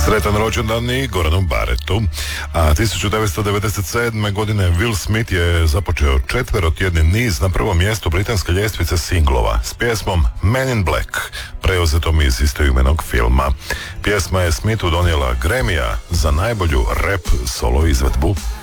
Sretan rođendan i Goranu Barrettu. A 1997. godine Will Smith je započeo četverotjedni niz na prvom mjestu britanske ljestvice singlova s pjesmom Man in Black, preuzetom iz istoimenog filma. Pjesma je Smithu donijela Grammya za najbolju rap solo izvedbu.